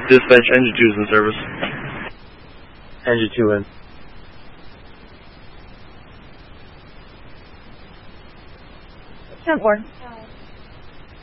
Dispatch, engine 2 is in service. Engine 2 in. Count 4.